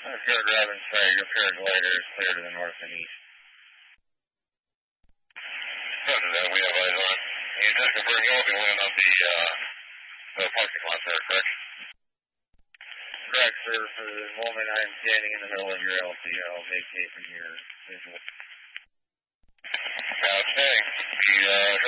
Good, Robin. Sorry, your paraglider is clear to the north and east. Roger that. We have eyes on. You just confirm you won't be landing on the parking lot there, correct? Correct, sir. For the moment, I am standing in the middle of your LT. I'll vacate from your visual. Outstanding. The